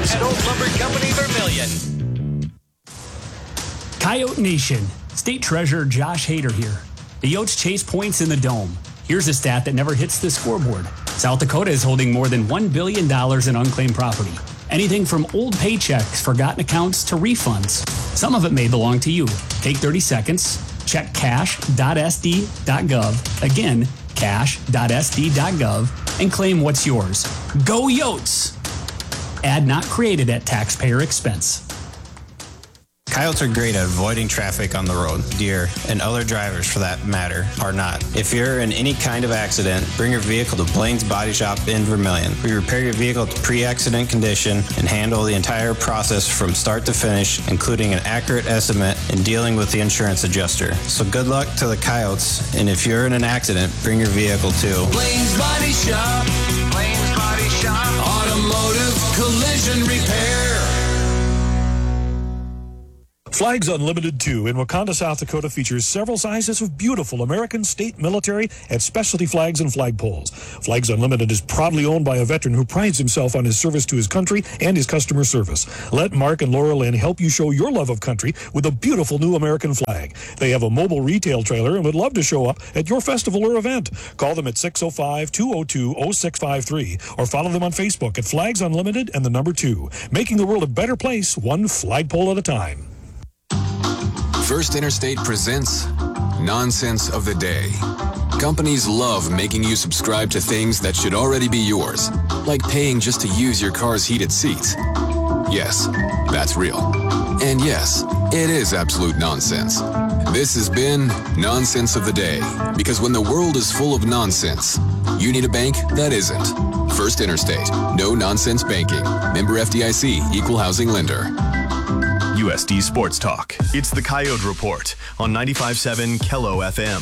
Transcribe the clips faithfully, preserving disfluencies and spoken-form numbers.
Sports at Old Lumber Company, Vermilion. Coyote Nation, State Treasurer Josh Hader here. The Yotes chase points in the Dome. Here's a stat that never hits the scoreboard. South Dakota is holding more than one billion dollars in unclaimed property. Anything from old paychecks, forgotten accounts, to refunds. Some of it may belong to you. Take thirty seconds, check cash dot s d dot gov. Again, cash dot s d dot gov, and claim what's yours. Go Yotes! Ad not created at taxpayer expense. Coyotes are great at avoiding traffic on the road. Deer, and other drivers for that matter, are not. If you're in any kind of accident, bring your vehicle to Blaine's Body Shop in Vermilion. We repair your vehicle to pre-accident condition and handle the entire process from start to finish, including an accurate estimate and dealing with the insurance adjuster. So good luck to the Coyotes, and if you're in an accident, bring your vehicle to Blaine's Body Shop. Blaine's Body Shop. Automotive collision repair. Flags Unlimited two in Wakanda, South Dakota features several sizes of beautiful American, state, military, and specialty flags and flagpoles. Flags Unlimited is proudly owned by a veteran who prides himself on his service to his country and his customer service. Let Mark and Laura Lynn help you show your love of country with a beautiful new American flag. They have a mobile retail trailer and would love to show up at your festival or event. Call them at six oh five, two oh two, oh six five three or follow them on Facebook at Flags Unlimited and the number two, making the world a better place, one flagpole at a time. First Interstate presents Nonsense of the Day. Companies love making you subscribe to things that should already be yours, like paying just to use your car's heated seats. Yes, that's real. And yes, it is absolute nonsense. This has been Nonsense of the Day, because when the world is full of nonsense, you need a bank that isn't. First Interstate. No nonsense banking. Member F D I C. Equal housing lender. U S D Sports Talk. It's the Coyote Report on ninety-five point seven Kello F M.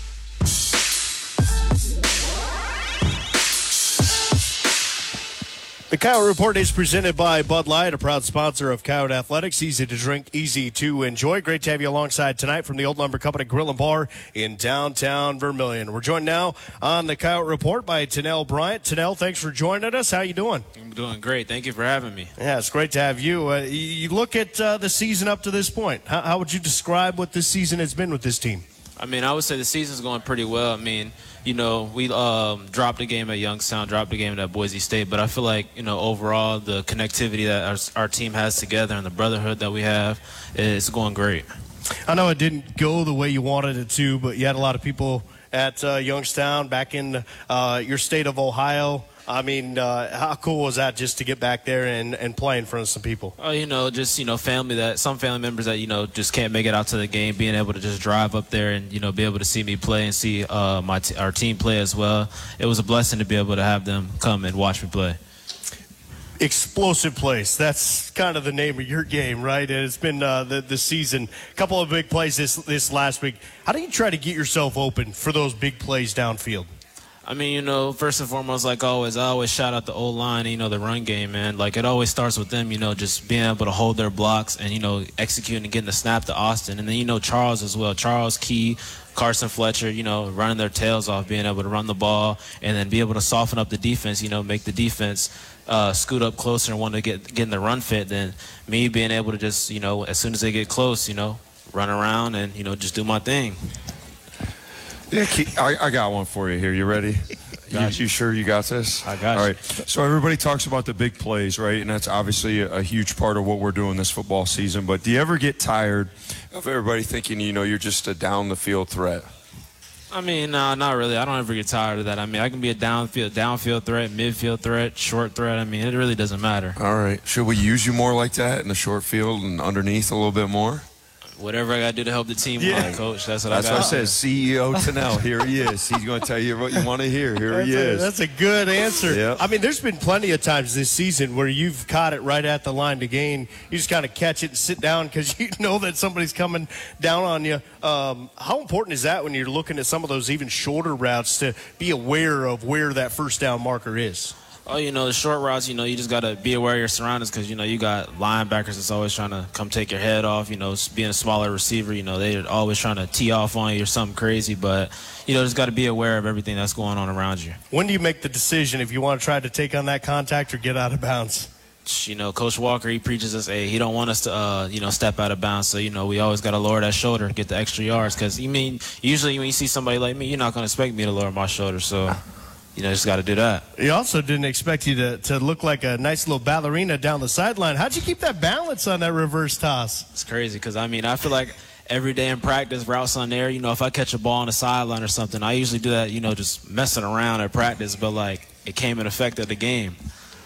The Coyote Report is presented by Bud Light, a proud sponsor of Coyote Athletics. Easy to drink, easy to enjoy. Great to have you alongside tonight from the Old Lumber Company Grill and Bar in downtown Vermilion. We're joined now on the Coyote Report by Tennell Bryant. Tennell, thanks for joining us. How you doing? I'm doing great. Thank you for having me. Yeah, it's great to have you. Uh, you look at uh, the season up to this point. How, how would you describe what this season has been with this team? I mean, I would say the season's going pretty well. I mean, you know, we um, dropped a game at Youngstown, dropped a game at Boise State, but I feel like, you know, overall the connectivity that our, our team has together and the brotherhood that we have is going great. I know it didn't go the way you wanted it to, but you had a lot of people at uh, Youngstown, back in uh, your state of Ohio. I mean, uh, how cool was that just to get back there and, and play in front of some people? Oh, you know, just, you know, family that, some family members that, you know, just can't make it out to the game, being able to just drive up there and, you know, be able to see me play and see uh, my t- our team play as well. It was a blessing to be able to have them come and watch me play. Explosive plays. That's kind of the name of your game, right? And it's been uh, the, the season. A couple of big plays this, this last week. How do you try to get yourself open for those big plays downfield? I mean, you know, first and foremost, like always, I always shout out the O-line, you know, the run game, man. Like, it always starts with them, you know, just being able to hold their blocks and, you know, executing and getting the snap to Austin. And then, you know, Charles as well. Charles, Key, Carson Fletcher, you know, running their tails off, being able to run the ball and then be able to soften up the defense, you know, make the defense uh, scoot up closer and want to get, get in the run fit. Then me being able to just, you know, as soon as they get close, you know, run around and, you know, just do my thing. Yeah, I, I got one for you here. You ready? You, you sure you got this? I got it. All right. So everybody talks about the big plays, right? And that's obviously a, a huge part of what we're doing this football season. But do you ever get tired of everybody thinking, you know, you're just a down-the-field threat? I mean, no, not really. I don't ever get tired of that. I mean, I can be a downfield, downfield threat, midfield threat, short threat. I mean, it really doesn't matter. All right. Should we use you more like that in the short field and underneath a little bit more? Whatever I got to do to help the team yeah. win, Coach. That's what That's I got. That's what I said. C E O Tennell, here he is. He's going to tell you what you want to hear. Here that's he a, is. That's a good answer. Yep. I mean, there's been plenty of times this season where you've caught it right at the line to gain. You just kind of catch it and sit down because you know that somebody's coming down on you. Um, how important is that when you're looking at some of those even shorter routes to be aware of where that first down marker is? Oh, you know, the short routes, you know, you just got to be aware of your surroundings because, you know, you got linebackers that's always trying to come take your head off. You know, being a smaller receiver, you know, they're always trying to tee off on you or something crazy. But, you know, just got to be aware of everything that's going on around you. When do you make the decision if you want to try to take on that contact or get out of bounds? you know, Coach Walker, he preaches us, hey, he don't want us to, uh, you know, step out of bounds. So, you know, we always got to lower that shoulder, get the extra yards. Because, you mean, usually when you see somebody like me, you're not going to expect me to lower my shoulder. So, you know, just got to do that. He also didn't expect you to, to look like a nice little ballerina down the sideline. How'd you keep that balance on that reverse toss? It's crazy because, I mean, I feel like every day in practice, routes on there, you know, if I catch a ball on the sideline or something, I usually do that, you know, just messing around at practice. But, like, it came in effect at the game.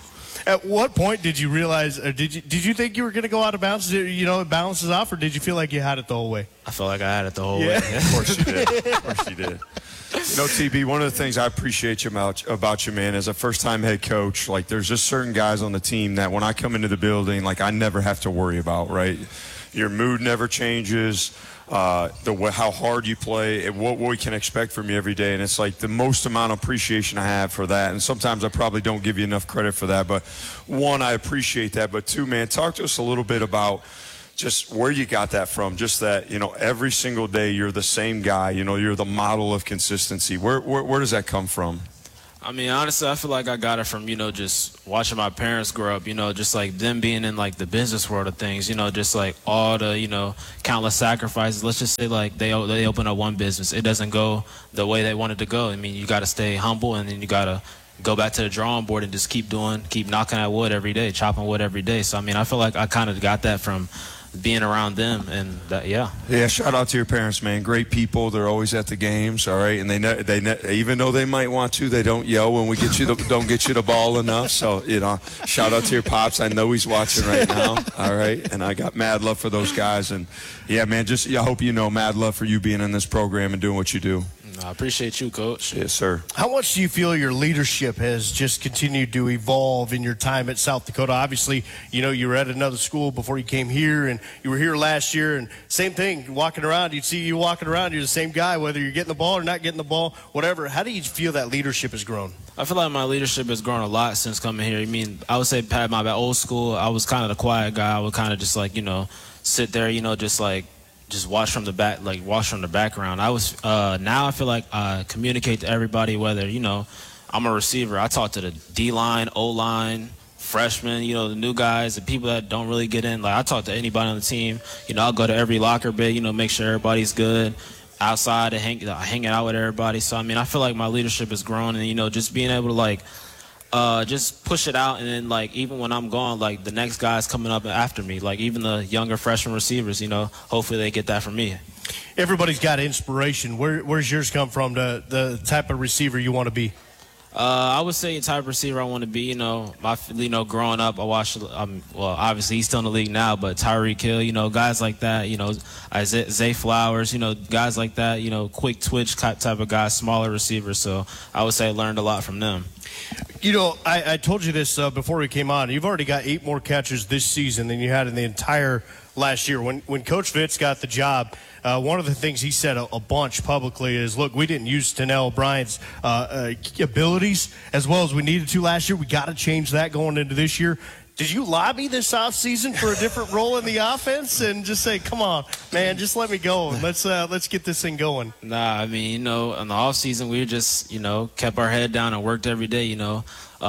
At what point did you realize, or did you did you think you were going to go out of bounds? Did, you know, it balances off, or did you feel like you had it the whole way? I felt like I had it the whole Yeah. way. Of course you did. Of course you did. You know, T B, one of the things I appreciate you about, about you, man, as a first-time head coach, like there's just certain guys on the team that when I come into the building, like I never have to worry about, right? Your mood never changes. Uh, the how hard you play, and what we can expect from you every day, and it's like the most amount of appreciation I have for that. And sometimes I probably don't give you enough credit for that, but one, I appreciate that. But two, man, talk to us a little bit about just where you got that from. Just that, you know, every single day you're the same guy. You know, you're the model of consistency. Where where, where does that come from? I mean, honestly, I feel like I got it from, you know, just watching my parents grow up, you know, just like them being in like the business world of things, you know, just like all the, you know, countless sacrifices. Let's just say like they they open up one business. It doesn't go the way they want it to go. I mean, you got to stay humble, and then you got to go back to the drawing board and just keep doing, keep knocking at wood every day, chopping wood every day. So, I mean, I feel like I kind of got that from being around them, and that, yeah. Yeah, shout out to your parents, man. Great people. They're always at the games, all right. And they ne- they ne- even though they might want to, they don't yell when we get you the, don't get you the ball enough. So, you know, shout out to your pops. I know he's watching right now, all right. And I got mad love for those guys. And yeah, man, just I hope you know mad love for you being in this program and doing what you do. I appreciate you, Coach. Yes, sir. How much do you feel your leadership has just continued to evolve in your time at South Dakota? Obviously, you know, you were at another school before you came here, and you were here last year, and same thing, walking around, you'd see you walking around, you're the same guy, whether you're getting the ball or not getting the ball, whatever. How do you feel that leadership has grown? I feel like my leadership has grown a lot since coming here. I mean, I would say at my old school, I was kind of the quiet guy. I would kind of just like, you know, sit there, you know, just like, just watch from the back, like watch from the background. I was uh, now I feel like I communicate to everybody, whether, you know, I'm a receiver. I talk to the D-line, O-line, freshmen, you know, the new guys, the people that don't really get in. Like I talk to anybody on the team. You know, I'll go to every locker bay, you know, make sure everybody's good. Outside and hang, hanging out with everybody. So, I mean, I feel like my leadership has grown, and, you know, just being able to, like, Uh, just push it out, and then like even when I'm gone, like the next guy's coming up after me, like even the younger freshman receivers, you know, hopefully they get that from me. Everybody's got inspiration. Where, where's yours come from, the, the type of receiver you want to be? Uh, I would say the type of receiver I want to be. You know, my you know, growing up, I watched. Um, well, obviously he's still in the league now, but Tyreek Hill, you know, guys like that. You know, Isaiah Zay Flowers, you know, guys like that. You know, quick twitch type type of guys, smaller receivers. So I would say I learned a lot from them. You know, I, I told you this uh, before we came on. You've already got eight more catches this season than you had in the entire last year. When when Coach Fitz got the job, uh, one of the things he said a, a bunch publicly is, look, we didn't use Tanell O'Brien's uh, uh, abilities as well as we needed to last year. We got to change that going into this year. Did you lobby this offseason for a different role in the offense and just say, come on, man, just let me go. Let's uh, let's get this thing going? Nah, I mean, you know, in the offseason, we just, you know, kept our head down and worked every day, you know.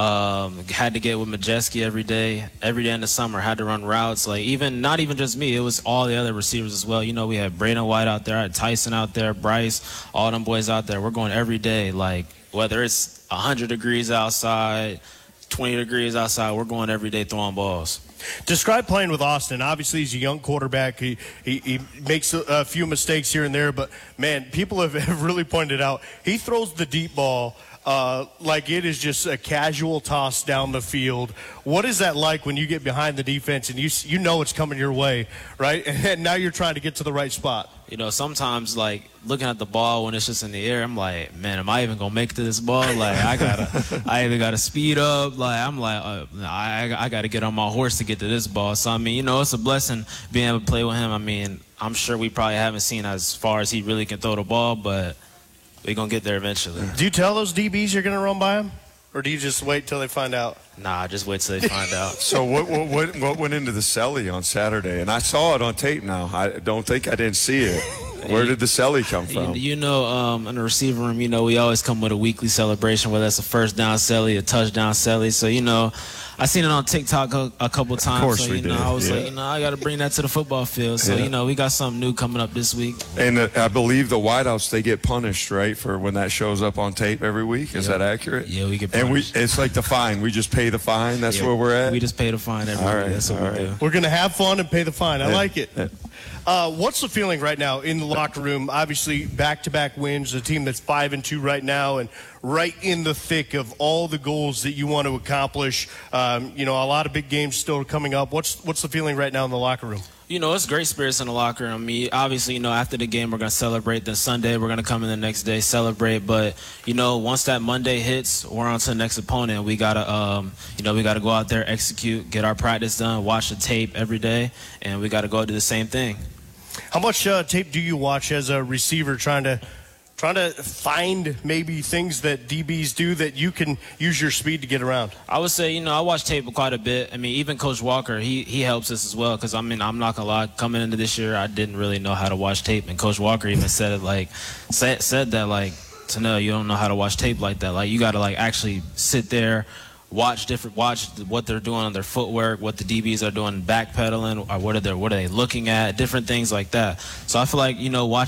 Um, had to get with Majeski every day. Every day in the summer, had to run routes. Like, even, not even just me, it was all the other receivers as well. You know, we had Braden White out there, I had Tyson out there, Bryce, all them boys out there. We're going every day, like, whether it's one hundred degrees outside, twenty degrees outside, we're going every day throwing balls. Describe playing with Austin. Obviously, he's a young quarterback. He he, he makes a, a few mistakes here and there, but, man, people have, have really pointed out he throws the deep ball uh, like it is just a casual toss down the field. What is that like when you get behind the defense and you you know it's coming your way, right? And now you're trying to get to the right spot. You know, sometimes, like, looking at the ball when it's just in the air, I'm like, man, am I even going to make it to this ball? Like, I got to I either got to speed up. Like, I'm like, uh, I, I got to get on my horse to get to this ball. So, I mean, you know, it's a blessing being able to play with him. I mean, I'm sure we probably haven't seen as far as he really can throw the ball, but we're going to get there eventually. Do you tell those D Bs you're going to run by him? Or do you just wait till they find out? Nah, just wait till they find out. So what, what what what went into the celly on Saturday? And I saw it on tape now. I don't think I didn't see it. Where did the celly come from? You, you know, um, in the receiver room, you know, we always come with a weekly celebration, whether it's a first down celly, a touchdown celly. So, you know, I seen it on TikTok a, a couple times. Of course so, we you know, did. I was Yeah. like, you know, I got to bring that to the football field. So, Yeah. you know, we got something new coming up this week. And uh, I believe the wideouts, they get punished, right, for when that shows up on tape every week. Is Yeah. that accurate? Yeah, we get And we, punished. it's like the fine. We just pay the fine. That's Yeah, where we're at. We just pay the fine every All week. right, That's what all we right. do. We're going to have fun and pay the fine. I Yeah. like it. Yeah. Uh, what's the feeling right now in the locker room? Obviously, back-to-back wins, a team that's five and two right now, and right in the thick of all the goals that you want to accomplish. Um, you know, a lot of big games still coming up. What's what's the feeling right now in the locker room? You know, it's great spirits in the locker room. I mean, obviously, you know, after the game, we're going to celebrate. Then Sunday, we're going to come in the next day, celebrate. But, you know, once that Monday hits, we're on to the next opponent. We got to, um, you know, we got to go out there, execute, get our practice done, watch the tape every day, and we got to go do the same thing. How much uh, tape do you watch as a receiver trying to trying to find maybe things that D Bs do that you can use your speed to get around? I would say, you know, I watch tape quite a bit. I mean, even Coach Walker, he he helps us as well. Because, I mean, I'm not going to lie, coming into this year, I didn't really know how to watch tape. And Coach Walker even said it like, said, said that, like, Tanel, you don't know how to watch tape like that. Like, you got to, like, actually sit there, watch different, watch what they're doing on their footwork, what the D Bs are doing backpedaling, or what are they, what are they looking at, different things like that. So I feel like, you know, watching